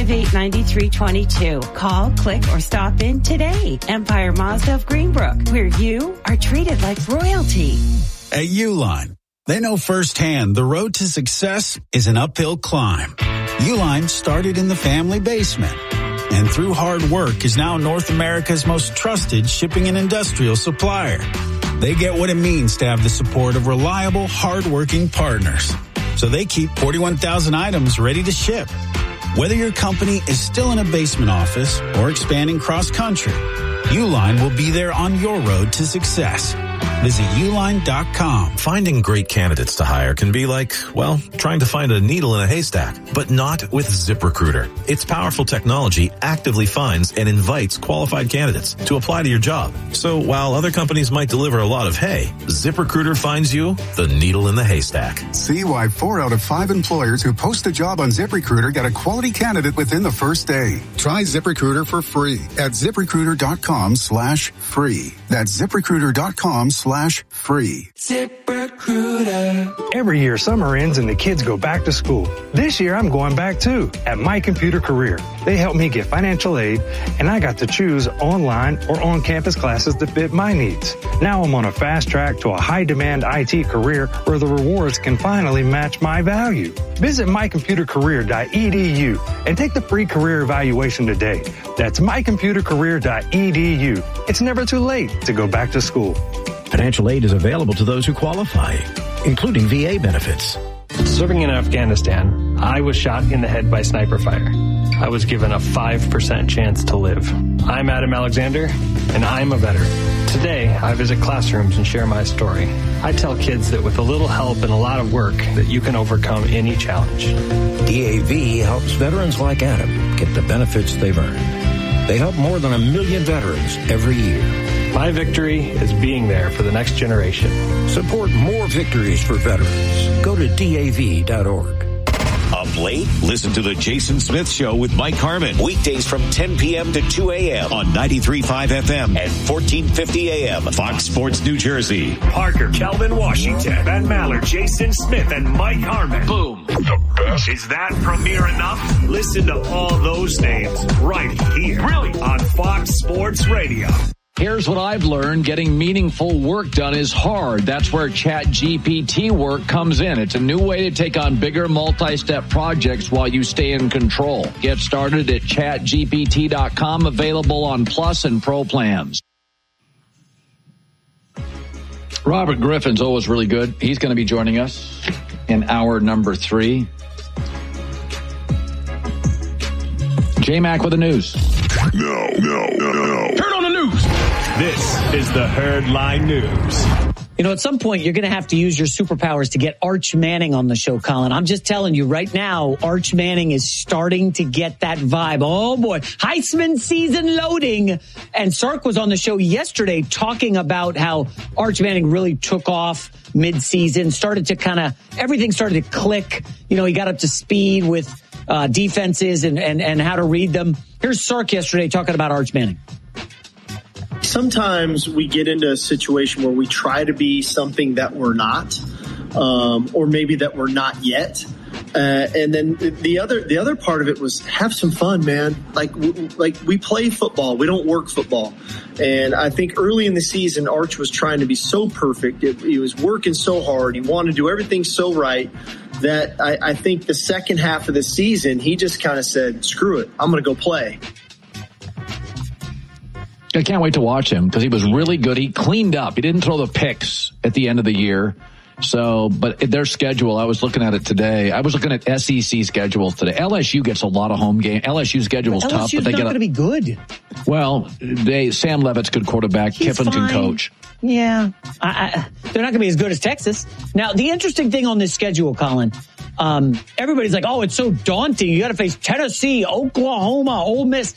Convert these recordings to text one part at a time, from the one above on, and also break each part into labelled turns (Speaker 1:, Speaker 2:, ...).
Speaker 1: 558-9322. Call, click, or stop in today. Empire Mazda of Greenbrook, where you are treated like royalty.
Speaker 2: At Uline, they know firsthand the road to success is an uphill climb. Uline started in the family basement and through hard work is now North America's most trusted shipping and industrial supplier. They get what it means to have the support of reliable, hard-working partners. So they keep 41,000 items ready to ship. Whether your company is still in a basement office or expanding cross-country, Uline will be there on your road to success. Visit Uline.com.
Speaker 3: Finding great candidates to hire can be like, well, trying to find a needle in a haystack, but not with ZipRecruiter. Its powerful technology actively finds and invites qualified candidates to apply to your job. So while other companies might deliver a lot of hay, ZipRecruiter finds you the needle in the haystack.
Speaker 4: See why 4 out of 5 employers who post a job on ZipRecruiter get a quality candidate within the first day. Try ZipRecruiter for free at ZipRecruiter.com/free. That's ZipRecruiter.com/free.
Speaker 5: ZipRecruiter. Every year summer ends and the kids go back to school. This year I'm going back too at My Computer Career. They helped me get financial aid and I got to choose online or on-campus classes that fit my needs. Now I'm on a fast track to a high-demand IT career where the rewards can finally match my value. Visit mycomputercareer.edu and take the free career evaluation today. That's mycomputercareer.edu. It's never too late to go back to school.
Speaker 6: Financial aid is available to those who qualify, including VA benefits.
Speaker 7: Serving in Afghanistan, I was shot in the head by sniper fire. I was given a 5% chance to live. I'm Adam Alexander, and I'm a veteran. Today, I visit classrooms and share my story. I tell kids that with a little help and a lot of work, that you can overcome any challenge.
Speaker 6: DAV helps veterans like Adam get the benefits they've earned. They help more than 1 million veterans every year.
Speaker 7: My victory is being there for the next generation.
Speaker 6: Support more victories for veterans. Go to DAV.org.
Speaker 8: Up late? Listen to the Jason Smith Show with Mike Harmon. Weekdays from 10 p.m. to 2 a.m. on 93.5 FM and 1450 a.m. Fox Sports New Jersey.
Speaker 9: Parker, Kelvin Washington, Ben Maller, Jason Smith, and Mike Harmon. Boom. The best. Is that premiere enough? Listen to all those names right here. Really? On Fox Sports Radio.
Speaker 10: Here's what I've learned. Getting meaningful work done is hard. That's where ChatGPT work comes in. It's a new way to take on bigger multi-step projects while you stay in control. Get started at ChatGPT.com, available on Plus and Pro plans. Robert Griffin's always really good. He's going to be joining us in hour number 3. J-Mac with the news.
Speaker 9: No. Turn on the news. This is the Herdline News.
Speaker 11: You know, at some point, you're going to have to use your superpowers to get Arch Manning on the show, Colin. I'm just telling you right now, Arch Manning is starting to get that vibe. Oh, boy. Heisman season loading. And Sark was on the show yesterday talking about how Arch Manning really took off mid-season, everything started to click. You know, he got up to speed with defenses and how to read them. Here's Sark yesterday talking about Arch Manning.
Speaker 12: Sometimes we get into a situation where we try to be something that we're not, or maybe that we're not yet. And then the other part of it was have some fun, man. Like we play football. We don't work football. And I think early in the season, Arch was trying to be so perfect. He was working so hard. He wanted to do everything so right that I think the second half of the season, he just kind of said, screw it. I'm going to go play.
Speaker 10: I can't wait to watch him because he was really good. He cleaned up. He didn't throw the picks at the end of the year. So, but their schedule, I was looking at it today. I was looking at SEC schedules today. LSU gets a lot of home games. LSU's schedule is tough, but they get
Speaker 11: not going to be good.
Speaker 10: Well, Sam Levitt's good quarterback. Kiffin's can coach.
Speaker 11: Yeah, they're not going to be as good as Texas. Now, the interesting thing on this schedule, Colin, everybody's like, "Oh, it's so daunting. You got to face Tennessee, Oklahoma, Ole Miss."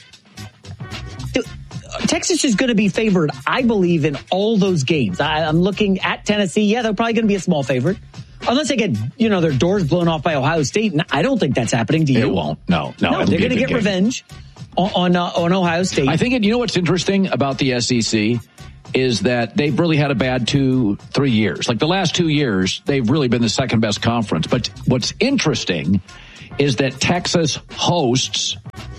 Speaker 11: Texas is going to be favored, I believe, in all those games. I'm looking at Tennessee. Yeah, they're probably going to be a small favorite. Unless they get, their doors blown off by Ohio State. And I don't think that's happening to you.
Speaker 10: It won't. No.
Speaker 11: They're going to get revenge on Ohio State.
Speaker 10: I think, what's interesting about the SEC is that they've really had a bad 2-3 years. Like the last 2 years, they've really been the second best conference. But what's interesting is that Texas hosts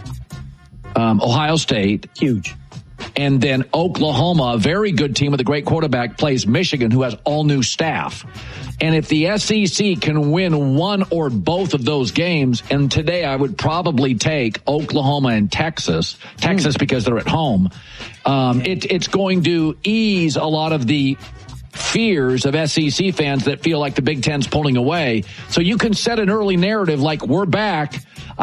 Speaker 10: Ohio State.
Speaker 11: Huge.
Speaker 10: And then Oklahoma, a very good team with a great quarterback, plays Michigan, who has all new staff. And if the SEC can win one or both of those games, and today I would probably take Oklahoma and Texas because they're at home, it's going to ease a lot of the fears of SEC fans that feel like the Big Ten's pulling away. So you can set an early narrative like we're back.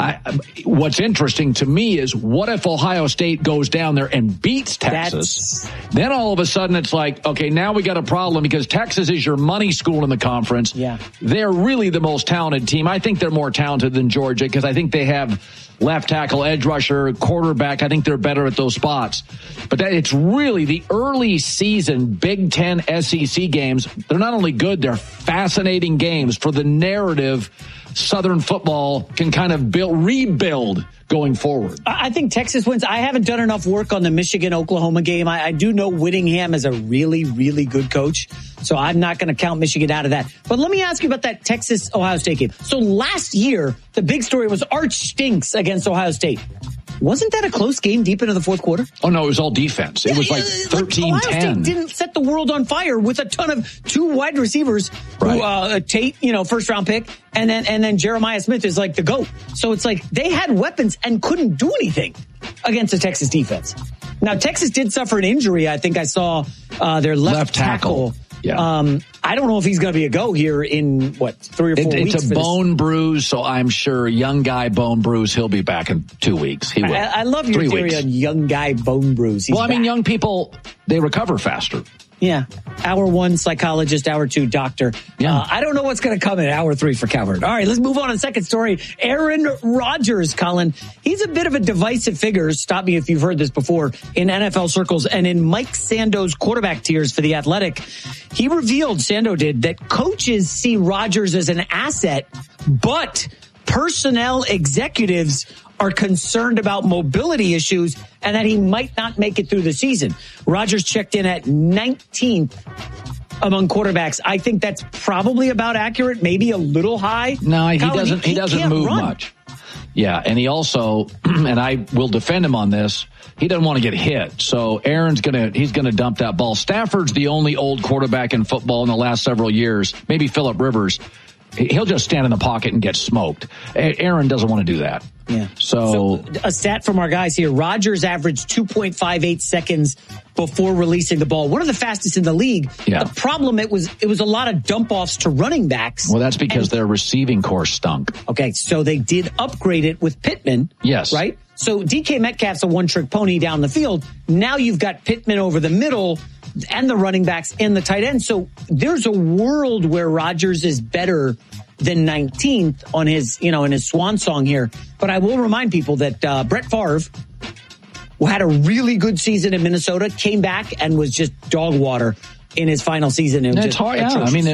Speaker 10: What's interesting to me is what if Ohio State goes down there and beats Texas? Then all of a sudden it's like, okay, now we got a problem because Texas is your money school in the conference.
Speaker 11: Yeah.
Speaker 10: They're really the most talented team. I think they're more talented than Georgia because I think they have left tackle, edge rusher, quarterback. I think they're better at those spots. But it's really the early season Big Ten SEC games. They're not only good, they're fascinating games for the narrative Southern football can kind of rebuild going forward.
Speaker 11: I think Texas wins. I haven't done enough work on the Michigan-Oklahoma game. I do know Whittingham is a really, really good coach, so I'm not going to count Michigan out of that. But let me ask you about that Texas-Ohio State game. So last year, the big story was Arch stinks against Ohio State. Wasn't that a close game deep into the fourth quarter?
Speaker 10: Oh, no, it was all defense. It was like 13-10.
Speaker 11: Ohio State didn't set the world on fire with a ton of two wide receivers.
Speaker 10: Right.
Speaker 11: Tate, first-round pick, and then Jeremiah Smith is like the GOAT. So it's like they had weapons and couldn't do anything against the Texas defense. Now, Texas did suffer an injury. I think I saw their left tackle.
Speaker 10: Yeah.
Speaker 11: I don't know if he's going to be a go here in 3 or 4 weeks.
Speaker 10: It's a bone bruise, so I'm sure young guy bone bruise. He'll be back in 2 weeks. He will.
Speaker 11: I love your theory on young guy bone bruise.
Speaker 10: Well, I mean, young people, they recover faster.
Speaker 11: Yeah. Hour 1, psychologist. Hour 2, doctor.
Speaker 10: Yeah.
Speaker 11: I don't know what's going to come in hour 3 for Calvert. All right, let's move on to the second story. Aaron Rodgers, Colin. He's a bit of a divisive figure. Stop me if you've heard this before in NFL circles and in Mike Sando's quarterback tiers for The Athletic. He revealed, Sando did, that coaches see Rodgers as an asset, but personnel executives are concerned about mobility issues and that he might not make it through the season. Rodgers checked in at 19th among quarterbacks. I think that's probably about accurate, maybe a little high.
Speaker 10: No, he doesn't move much. Yeah, and he also, and I will defend him on this, he doesn't want to get hit. So Aaron's he's gonna dump that ball. Stafford's the only old quarterback in football in the last several years, maybe Phillip Rivers. He'll just stand in the pocket and get smoked. Aaron doesn't want to do that.
Speaker 11: Yeah.
Speaker 10: So
Speaker 11: a stat from our guys here. Rodgers averaged 2.58 seconds before releasing the ball. One of the fastest in the league.
Speaker 10: Yeah.
Speaker 11: The problem, it was a lot of dump offs to running backs.
Speaker 10: Well, that's because their receiving core stunk.
Speaker 11: Okay. So they did upgrade it with Pittman.
Speaker 10: Yes.
Speaker 11: Right? So DK Metcalf's a one-trick pony down the field. Now you've got Pittman over the middle and the running backs and the tight end. So there's a world where Rodgers is better than 19th on his, in his swan song here. But I will remind people that Brett Favre had a really good season in Minnesota, came back and was just dog water in his final season.
Speaker 10: It's hard. Yeah. I mean,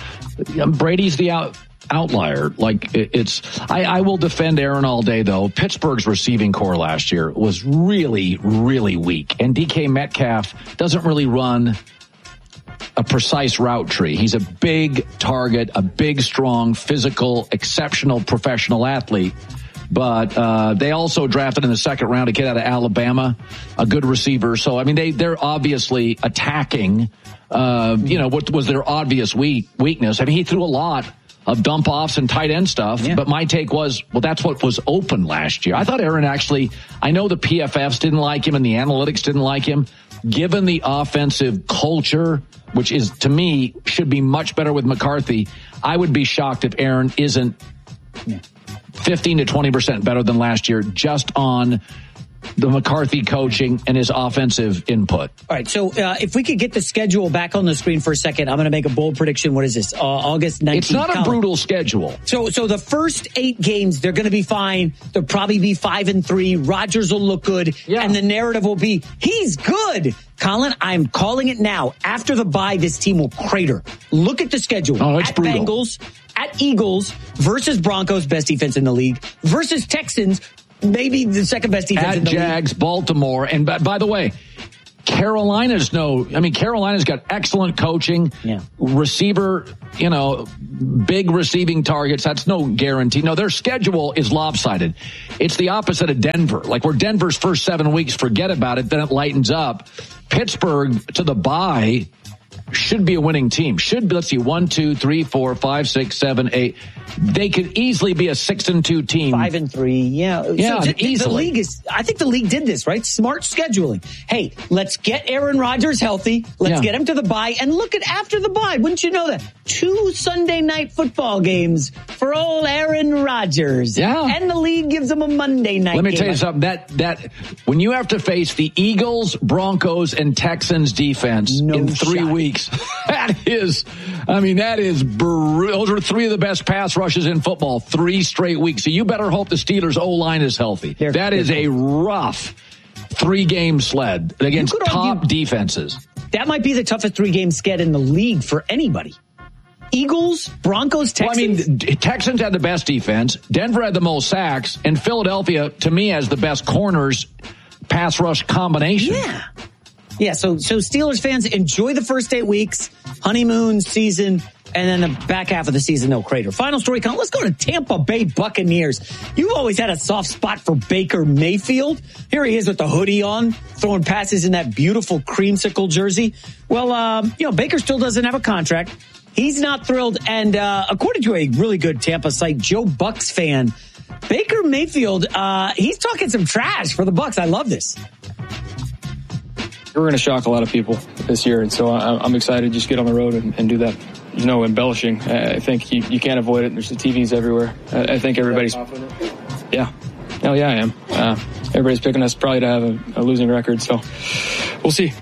Speaker 10: Brady's the outlier. I will defend Aaron all day, though. Pittsburgh's receiving core last year was really, really weak. And DK Metcalf doesn't really run a precise route tree. He's a big target, a big, strong, physical, exceptional professional athlete. But they also drafted in the second round a kid out of Alabama, a good receiver. So, I mean, they're obviously attacking, what was their obvious weakness. I mean, he threw a lot of dump offs and tight end stuff. Yeah. But my take was, that's what was open last year. I thought Aaron I know the PFFs didn't like him and the analytics didn't like him. Given the offensive culture, which is, to me, should be much better with McCarthy, I would be shocked if Aaron isn't 15 to 20% better than last year just on the McCarthy coaching and his offensive input.
Speaker 11: All right, so if we could get the schedule back on the screen for a second, I'm going to make a bold prediction. What is this? August 19th.
Speaker 10: It's not a brutal schedule.
Speaker 11: So the first 8 games, they're going to be fine. They'll probably be 5-3. Rodgers will look good. Yeah. And the narrative will be, he's good. Colin, I'm calling it now. After the bye, this team will crater. Look at the schedule.
Speaker 10: Oh, it's brutal.
Speaker 11: Bengals, at Eagles, versus Broncos, best defense in the league, versus Texans, maybe the second best defense in the league.
Speaker 10: At Jags, Baltimore. And by the way, Carolina's got excellent coaching, receiver, big receiving targets. That's no guarantee. No, their schedule is lopsided. It's the opposite of Denver. Like where Denver's first 7 weeks, forget about it, then it lightens up. Pittsburgh to the bye should be a winning team. Let's see, 1, 2, 3, 4, 5, 6, 7, 8. They could easily be a 6-2 team.
Speaker 11: 5-3, yeah.
Speaker 10: Yeah,
Speaker 11: so
Speaker 10: easily.
Speaker 11: I think the league did this, right? Smart scheduling. Hey, let's get Aaron Rodgers healthy. Let's get him to the bye. And look at after the bye. Wouldn't you know that? 2 Sunday night football games for old Aaron Rodgers.
Speaker 10: Yeah.
Speaker 11: And the league gives him a Monday night game.
Speaker 10: Let me tell you something. That when you have to face the Eagles, Broncos, and Texans defense in 3 weeks, that is those are 3 of the best pass rushes in football, 3 straight weeks. So you better hope the Steelers' O-line is healthy. That is a rough 3-game sled against top defenses.
Speaker 11: That might be the toughest 3-game sked in the league for anybody. Eagles, Broncos, Texans.
Speaker 10: Well, Texans had the best defense. Denver had the most sacks. And Philadelphia, to me, has the best corners pass rush combination.
Speaker 11: Yeah, so Steelers fans, enjoy the first 8 weeks, honeymoon season, and then the back half of the season, no crater. Final story, Colin. Let's go to Tampa Bay Buccaneers. You've always had a soft spot for Baker Mayfield. Here he is with the hoodie on, throwing passes in that beautiful creamsicle jersey. Well, Baker still doesn't have a contract. He's not thrilled. And according to a really good Tampa site, Joe Bucks fan, Baker Mayfield, he's talking some trash for the Bucks. I love this.
Speaker 13: We're going to shock a lot of people this year, and so I'm excited to just get on the road and do that. There's no embellishing. I think you can't avoid it. There's the TVs everywhere. I think everybody's... Yeah. Hell yeah, I am. Everybody's picking us probably to have a losing record, so we'll see.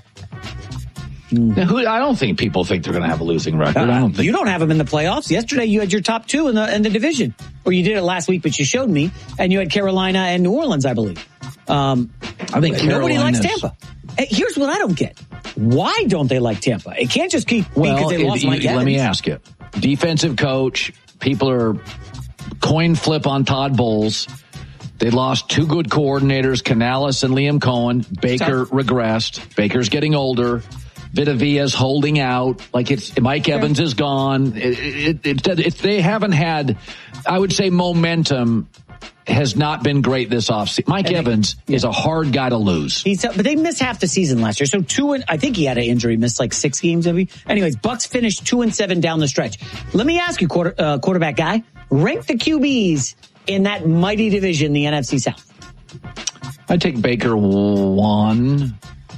Speaker 10: I don't think people think they're going to have a losing record.
Speaker 11: You don't have them in the playoffs. Yesterday you had your top 2 in the division. Or you did it last week, but you showed me. And you had Carolina and New Orleans, I believe.
Speaker 10: I think
Speaker 11: nobody likes Tampa. Here's what I don't get. Why don't they like Tampa? It can't just keep because they lost Mike Evans.
Speaker 10: Let me ask you. Defensive coach, people are coin flip on Todd Bowles. They lost 2 good coordinators, Canales and Liam Cohen. Baker regressed. Baker's getting older. Vita Vea's holding out. Mike Evans is gone. They haven't had, I would say, momentum has not been great this offseason. Mike Evans is a hard guy to lose.
Speaker 11: But they missed half the season last year. So I think he had an injury, missed 6 games maybe. Anyways, Bucks finished 2-7 down the stretch. Let me ask you, quarterback guy, rank the QBs in that mighty division, the NFC South.
Speaker 10: I'd take Baker 1,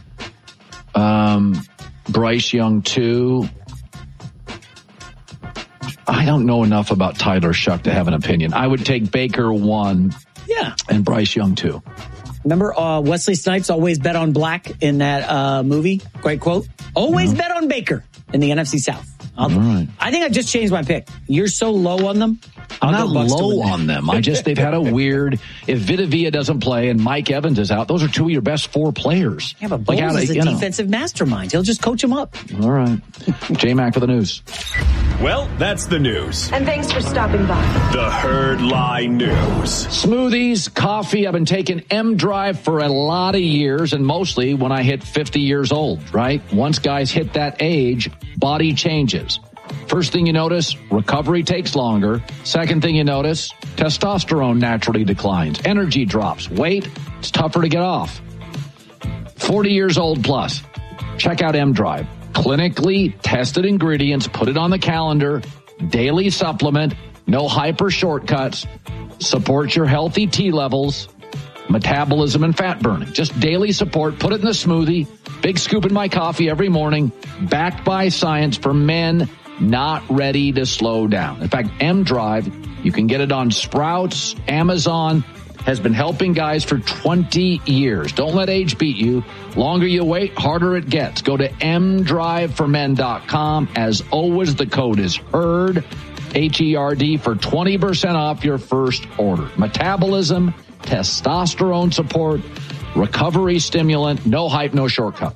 Speaker 10: Bryce Young 2. I don't know enough about Tyler Shuck to have an opinion. I would take Baker 1 and Bryce Young 2.
Speaker 11: Remember Wesley Snipes always bet on black in that movie? Great quote. Always bet on Baker in the NFC South.
Speaker 10: Right.
Speaker 11: I think I just changed my pick. You're so low on them.
Speaker 10: I'm not low on them. They've had a weird, if Vita Vea doesn't play and Mike Evans is out, those are 2 of your best 4 players.
Speaker 11: Yeah, but Bowles is a defensive mastermind. He'll just coach them up.
Speaker 10: All right. J-Mac for the news.
Speaker 9: Well, that's the news.
Speaker 14: And thanks for stopping by.
Speaker 9: The Herd Lie News.
Speaker 10: Smoothies, coffee. I've been taking M-Drive for a lot of years, and mostly when I hit 50 years old, right? Once guys hit that age, body changes. First thing you notice, recovery takes longer. Second thing you notice, testosterone naturally declines. Energy drops. Weight, it's tougher to get off. 40 years old plus. Check out M-Drive. Clinically tested ingredients. Put it on the calendar. Daily supplement. No hyper shortcuts. Supports your healthy T levels, metabolism, and fat burning. Just daily support. Put it in the smoothie. Big scoop in my coffee every morning. Backed by science for men not ready to slow down. In fact, M-Drive, you can get it on Sprouts, Amazon, has been helping guys for 20 years. Don't let age beat you. Longer you wait, harder it gets. Go to mdriveformen.com. As always, the code is HERD, H-E-R-D, for 20% off your first order. Metabolism, testosterone support, recovery stimulant, no hype, no shortcut.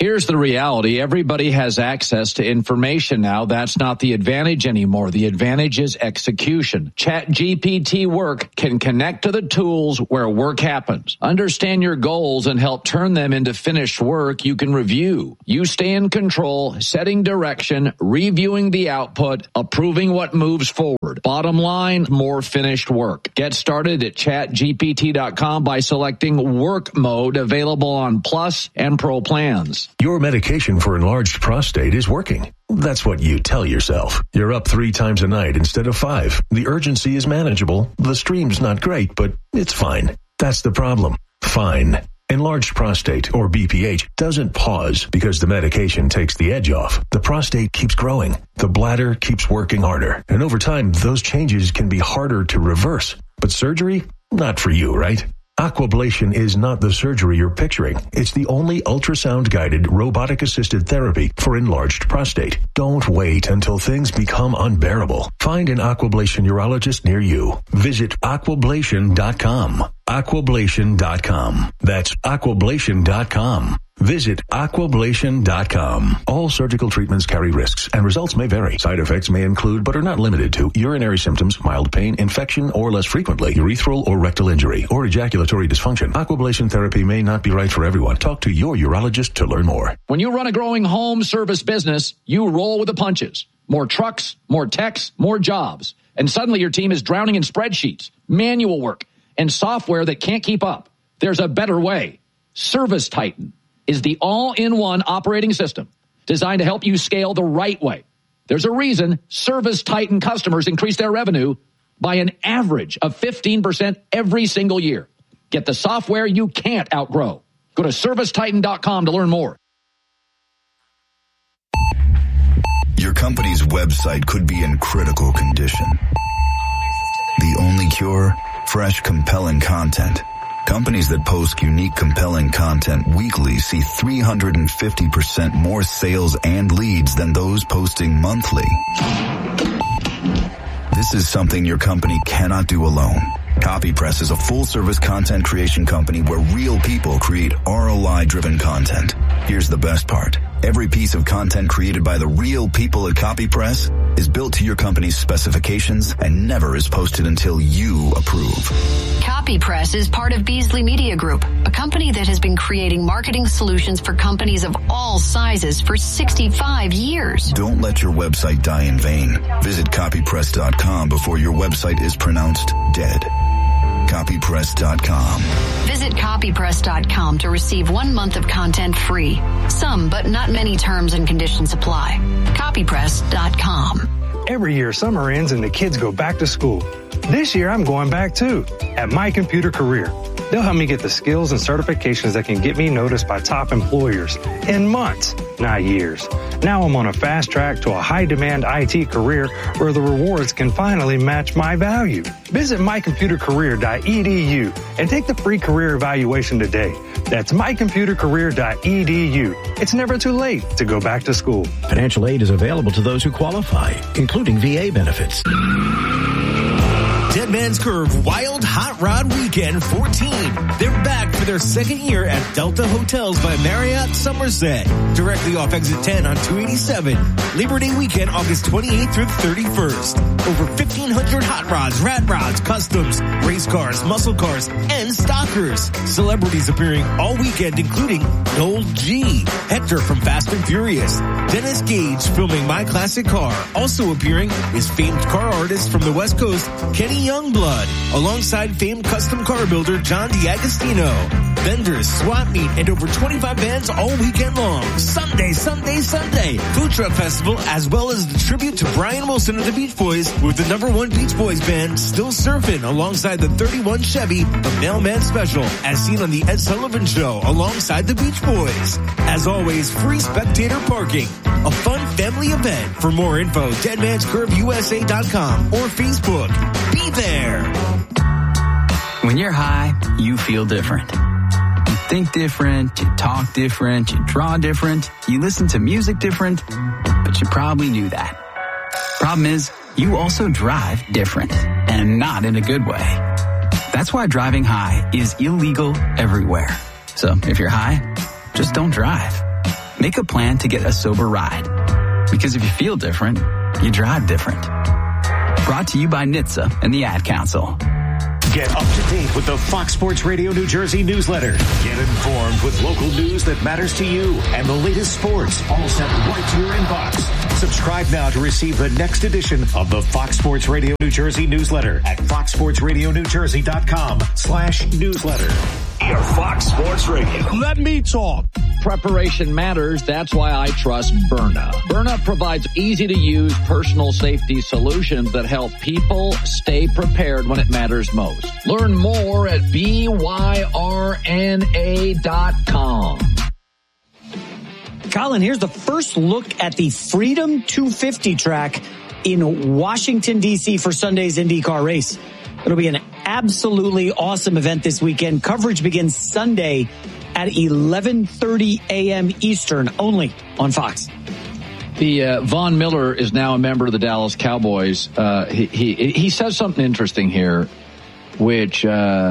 Speaker 10: Here's the reality. Everybody has access to information now. That's not the advantage anymore. The advantage is execution. ChatGPT Work can connect to the tools where work happens. Understand your goals and help turn them into finished work you can review. You stay in control, setting direction, reviewing the output, approving what moves forward. Bottom line, more finished work. Get started at chatgpt.com by selecting Work Mode, available on Plus and Pro plans.
Speaker 14: Your medication for enlarged prostate is working. That's what you tell yourself. You're up 3 times a night instead of 5. The urgency is manageable. The stream's not great, but it's fine. That's the problem. Fine. Enlarged prostate, or BPH, doesn't pause because the medication takes the edge off. The prostate keeps growing. The bladder keeps working harder. And over time, those changes can be harder to reverse. But surgery? Not for you, right? Aquablation is not the surgery you're picturing. It's the only ultrasound-guided, robotic-assisted therapy for enlarged prostate. Don't wait until things become unbearable. Find an Aquablation urologist near you. Visit aquablation.com. Aquablation.com. That's aquablation.com. Visit aquablation.com. All surgical treatments carry risks, and results may vary. Side effects may include, but are not limited to, urinary symptoms, mild pain, infection, or less frequently, urethral or rectal injury, or ejaculatory dysfunction. Aquablation therapy may not be right for everyone. Talk to your urologist to learn more.
Speaker 10: When you run a growing home service business, you roll with the punches. More trucks, more techs, more jobs. And suddenly your team is drowning in spreadsheets, manual work, and software that can't keep up. There's a better way. ServiceTitan is the all-in-one operating system designed to help you scale the right way. There's a reason ServiceTitan customers increase their revenue by an average of 15% every single year. Get the software you can't outgrow. Go to ServiceTitan.com to learn more.
Speaker 15: Your company's website could be in critical condition. The only cure? Fresh, compelling content. Companies that post unique, compelling content weekly see 350% more sales and leads than those posting monthly. This is something your company cannot do alone. CopyPress is a full-service content creation company where real people create ROI-driven content. Here's the best part. Every piece of content created by the real people at CopyPress is built to your company's specifications and never is posted until you approve.
Speaker 16: CopyPress is part of Beasley Media Group, a company that has been creating marketing solutions for companies of all sizes for 65 years.
Speaker 15: Don't let your website die in vain. Visit copypress.com before your website is pronounced dead. Copypress.com.
Speaker 16: Visit copypress.com to receive 1 month of content free. Some, but not many terms and conditions apply. Copypress.com.
Speaker 5: Every year, summer ends and the kids go back to school. This year, I'm going back too, at My Computer Career. They'll help me get the skills and certifications that can get me noticed by top employers in months, not years. Now I'm on a fast track to a high-demand IT career where the rewards can finally match my value. Visit mycomputercareer.edu and take the free career evaluation today. That's mycomputercareer.edu. It's never too late to go back to school.
Speaker 6: Financial aid is available to those who qualify, including VA benefits.
Speaker 17: Dead Man's Curve Wild Hot Rod Weekend 14. They're back for their second year at Delta Hotels by Marriott Somerset, directly off exit 10 on 287. Labor Day weekend, August 28th through the 31st. Over 1,500 hot rods, rat rods, customs, race cars, muscle cars, and stockers. Celebrities appearing all weekend, including Noel G, Hector from Fast and Furious, Dennis Gage filming My Classic Car. Also appearing is famed car artist from the West Coast, Kenny Youngblood, alongside famed custom car builder John D'Agostino. Vendors, swap meet, and over 25 bands all weekend long. Sunday. Food Truck Festival, as well as the tribute to Brian Wilson of the Beach Boys with the #1 Beach Boys band Still Surfing alongside the 31 Chevy, a Mailman Special, as seen on the Ed Sullivan Show alongside the Beach Boys. As always, free spectator parking. A fun family event. For more info, deadmanscurveusa.com or Facebook. Be there.
Speaker 18: When you're high, you feel different. You think different, you talk different, you draw different, you listen to music different, but you probably knew that. Problem is, you also drive different, and not in a good way. That's why driving high is illegal everywhere. So if you're high, just don't drive. make a plan to get a sober ride. Because if you feel different, you drive different. Brought to you by NHTSA and the Ad Council.
Speaker 8: Get up to date with the Fox Sports Radio New Jersey newsletter. Get informed with local news that matters to you and the latest sports, all sent right to your inbox. Subscribe now to receive the next edition of the Fox Sports Radio New Jersey newsletter at foxsportsradionewjersey.com/newsletter.
Speaker 9: Your Fox Sports Radio.
Speaker 10: Let me talk. Preparation matters. That's why I trust Byrna. Byrna provides easy-to-use personal safety solutions that help people stay prepared when it matters most. Learn more at byrna.com.
Speaker 11: Colin, here's the first look at the Freedom 250 track in Washington, D.C. for Sunday's IndyCar race. It'll be an absolutely awesome event this weekend. Coverage begins Sunday at 11:30 a.m. Eastern, only on Fox.
Speaker 10: The Von Miller is now a member of the Dallas Cowboys. He says something interesting here, which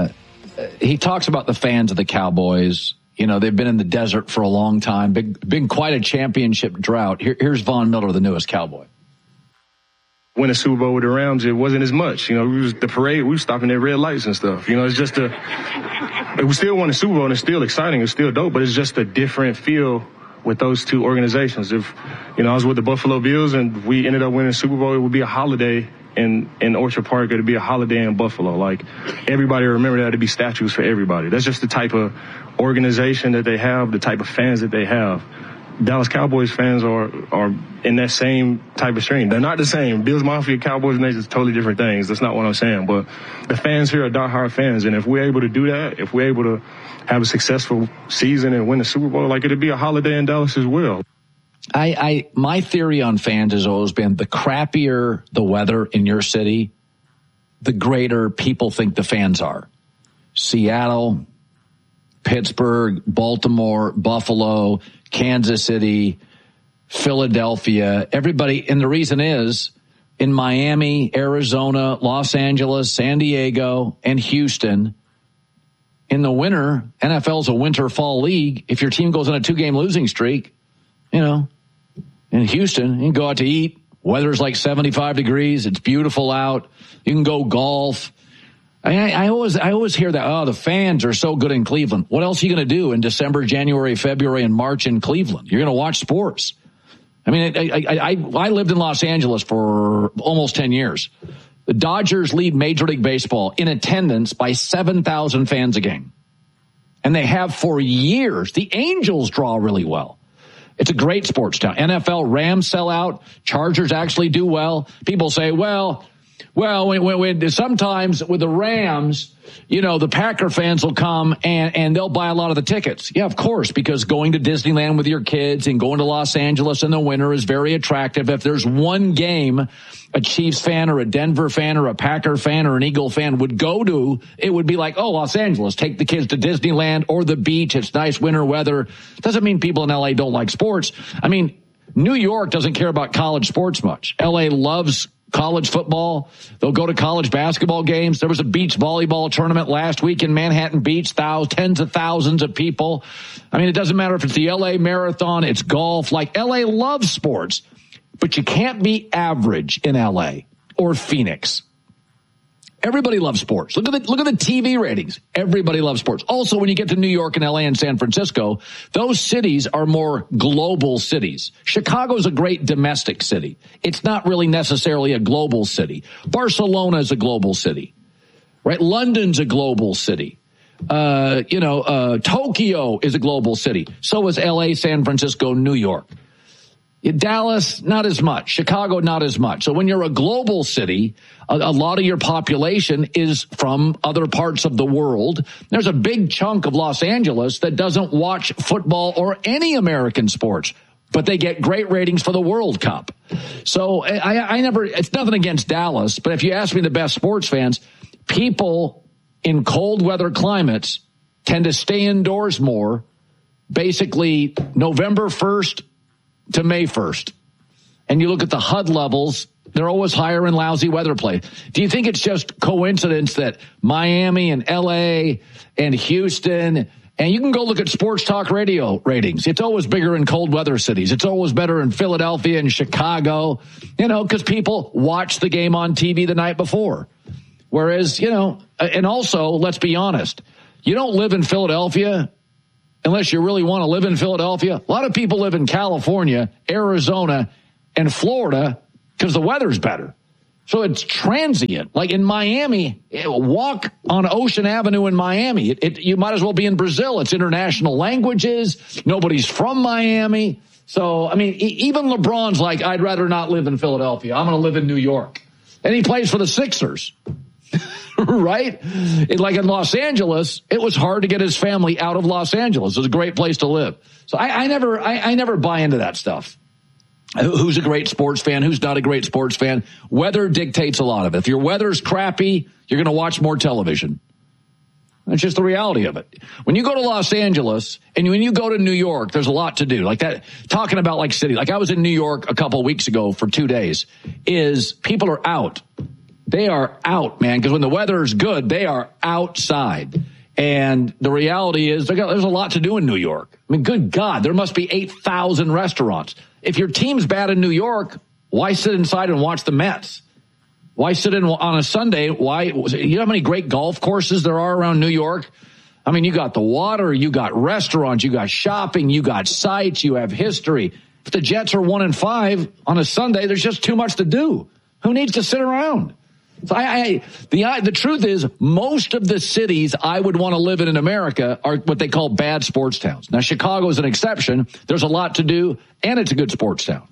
Speaker 10: he talks about the fans of the Cowboys. You know, they've been in the desert for a long time, been quite a championship drought. Here's Von Miller, the newest Cowboy.
Speaker 19: Win a Super Bowl with the Rams, it wasn't as much. You know, the parade, we were stopping at red lights and stuff. You know, it's just we still won a Super Bowl and it's still exciting, it's still dope, but it's just a different feel with those two organizations. If, you know, I was with the Buffalo Bills and we ended up winning a Super Bowl, it would be a holiday in Orchard Park. It'd be a holiday in Buffalo. Like, everybody remember that to be statues for everybody. That's just the type of organization that they have, the type of fans that they have. Dallas Cowboys fans are in that same type of stream. They're not the same. Bills Mafia, Cowboys Nation is totally different things. That's not what I'm saying. But the fans here are diehard fans. And if we're able to do that, if we're able to have a successful season and win the Super Bowl, like, it'd be a holiday in Dallas as well.
Speaker 10: My theory on fans has always been the crappier the weather in your city, the greater people think the fans are. Seattle, Pittsburgh, Baltimore, Buffalo, Kansas City, Philadelphia, everybody. And the reason is, in Miami, Arizona, Los Angeles, San Diego, and Houston, in the winter, NFL's a winter-fall league. If your team goes on a 2-game losing streak, you know, in Houston, you can go out to eat. Weather's like 75 degrees. It's beautiful out. You can go golf. I always hear that, the fans are so good in Cleveland. What else are you going to do in December, January, February, and March in Cleveland? You're going to watch sports. I mean, I lived in Los Angeles for almost 10 years. The Dodgers lead Major League Baseball in attendance by 7,000 fans a game. And they have for years. The Angels draw really well. It's a great sports town. NFL, Rams sell out. Chargers actually do well. People say, well, when sometimes with the Rams, you know, the Packer fans will come and they'll buy a lot of the tickets. Yeah, of course, because going to Disneyland with your kids and going to Los Angeles in the winter is very attractive. If there's one game a Chiefs fan or a Denver fan or a Packer fan or an Eagle fan would go to, it would be like, oh, Los Angeles, take the kids to Disneyland or the beach. It's nice winter weather. Doesn't mean people in LA don't like sports. I mean, New York doesn't care about college sports much. LA loves college football. They'll go to college basketball games. There was a beach volleyball tournament last week in Manhattan Beach. Tens of thousands of people. I mean, it doesn't matter if it's the LA Marathon, it's golf. Like, LA loves sports, but you can't be average in LA or Phoenix. Everybody loves sports. Look at the TV ratings. Everybody loves sports. Also, when you get to New York and LA and San Francisco, those cities are more global cities. Chicago's a great domestic city. It's not really necessarily a global city. Barcelona is a global city, right? London's a global city. Tokyo is a global city. So is LA, San Francisco, New York. Dallas, not as much. Chicago, not as much. So when you're a global city, a lot of your population is from other parts of the world. There's a big chunk of Los Angeles that doesn't watch football or any American sports, but they get great ratings for the World Cup. So it's nothing against Dallas, but if you ask me the best sports fans, people in cold weather climates tend to stay indoors more, basically November 1st to May 1st. And you look at the HUD levels, they're always higher in lousy weather play. Do you think it's just coincidence that Miami and LA and Houston And you can go look at sports talk radio ratings. It's always bigger in cold weather cities. It's always better in Philadelphia and Chicago, because people watch the game on TV the night before. Whereas, and also, let's be honest, you don't live in Philadelphia unless you really want to live in Philadelphia. A lot of people live in California, Arizona, and Florida because the weather's better. So it's transient. Like in Miami, walk on Ocean Avenue in Miami. You might as well be in Brazil. It's international languages. Nobody's from Miami. So, even LeBron's like, I'd rather not live in Philadelphia. I'm going to live in New York. And he plays for the Sixers. Right? Like in Los Angeles, it was hard to get his family out of Los Angeles. It was a great place to live. So I never buy into that stuff. Who's a great sports fan? Who's not a great sports fan? Weather dictates a lot of it. If your weather's crappy, you're going to watch more television. That's just the reality of it. When you go to Los Angeles and when you go to New York, there's a lot to do. Like that, talking about like city. Like I was in New York a couple of weeks ago for 2 days, is people are out. They are out, man, because when the weather is good, they are outside. And the reality is there's a lot to do in New York. Good God, there must be 8,000 restaurants. If your team's bad in New York, why sit inside and watch the Mets? Why sit in on a Sunday? You know how many great golf courses there are around New York? You got the water, you got restaurants, you got shopping, you got sites, you have history. If the Jets are 1-5 on a Sunday, there's just too much to do. Who needs to sit around? So the truth is, most of the cities I would want to live in America are what they call bad sports towns. Now, Chicago is an exception. There's a lot to do, and it's a good sports town.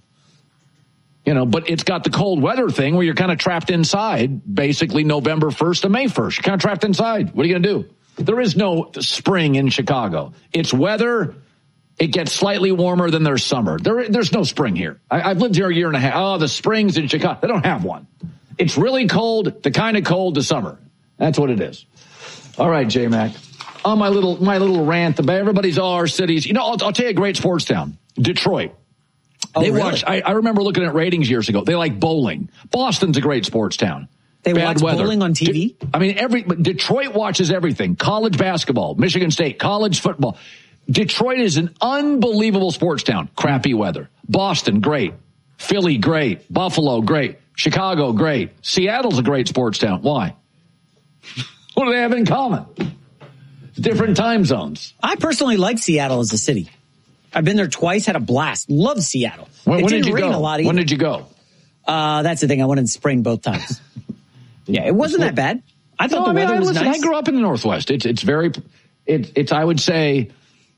Speaker 10: But it's got the cold weather thing where you're kind of trapped inside, basically November 1st to May 1st. You're kind of trapped inside. What are you going to do? There is no spring in Chicago. It's weather. It gets slightly warmer than there's summer. There's no spring here. I've lived here a year and a half. Oh, the springs in Chicago. They don't have one. It's really cold, the kind of cold to summer. That's what it is. All right, J-Mac. On my little rant about everybody's all our cities. I'll tell you a great sports town. Detroit. They watch. I remember looking at ratings years ago. They like bowling. Boston's a great sports town.
Speaker 11: They watch bowling on TV?
Speaker 10: Detroit watches everything. College basketball, Michigan State, college football. Detroit is an unbelievable sports town. Crappy weather. Boston, great. Philly, great. Buffalo, great. Chicago, great. Seattle's a great sports town. Why? What do they have in common? Different time zones.
Speaker 11: I personally like Seattle as a city. I've been there twice, had a blast. Love Seattle.
Speaker 10: When did you go? When did you go?
Speaker 11: That's the thing. I went in spring both times. Yeah, it wasn't that bad. I thought the weather was nice.
Speaker 10: I grew up in the Northwest. It's I would say,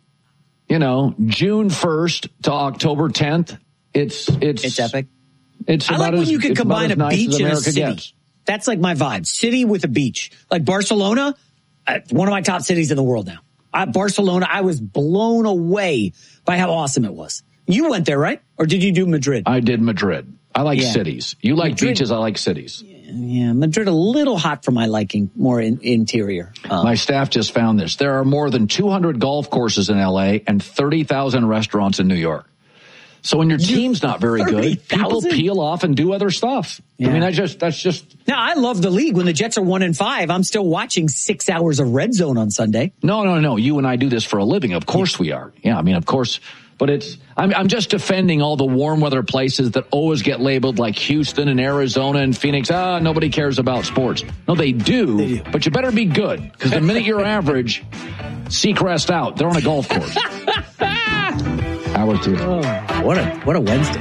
Speaker 10: June 1st to October 10th. It's
Speaker 11: epic.
Speaker 10: I
Speaker 11: like when you can combine a beach and a city. That's like my vibe. City with a beach. Like Barcelona, one of my top cities in the world now. Barcelona, I was blown away by how awesome it was. You went there, right? Or did you do Madrid?
Speaker 10: I did Madrid. I like cities. You like Madrid. Beaches, I like cities.
Speaker 11: Yeah, Madrid a little hot for my liking, more interior.
Speaker 10: My staff just found this. There are more than 200 golf courses in L.A. and 30,000 restaurants in New York. So when your team's not very good, people peel off and do other stuff. Yeah. That's just.
Speaker 11: Now, I love the league. When the Jets are 1-5, I'm still watching 6 hours of Red Zone on Sunday.
Speaker 10: No. You and I do this for a living. Of course we are. Yeah, of course. But I'm just defending all the warm weather places that always get labeled like Houston and Arizona and Phoenix. Nobody cares about sports. No, they do. But you better be good, because the minute you're average, Seacrest out. They're on a golf course. Hour 2.
Speaker 11: Oh, what a Wednesday.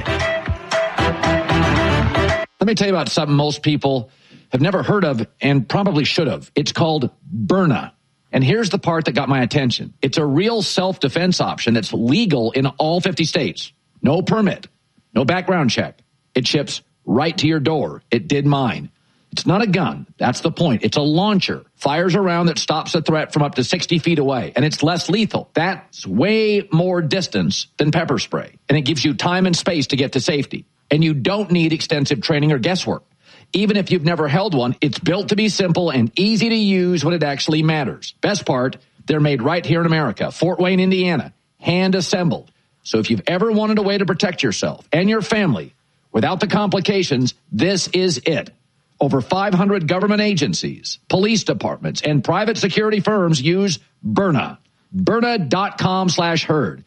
Speaker 10: Let me tell you about something most people have never heard of and probably should have. It's called Byrna. And here's the part that got my attention. It's a real self-defense option that's legal in all 50 states. No permit, no background check. It ships right to your door. It did mine. It's not a gun. That's the point. It's a launcher. Fires a round that stops a threat from up to 60 feet away. And it's less lethal. That's way more distance than pepper spray. And it gives you time and space to get to safety. And you don't need extensive training or guesswork. Even if you've never held one, it's built to be simple and easy to use when it actually matters. Best part, they're made right here in America, Fort Wayne, Indiana, hand assembled. So if you've ever wanted a way to protect yourself and your family without the complications, this is it. Over 500 government agencies, police departments, and private security firms use Byrna. Byrna.com/herd.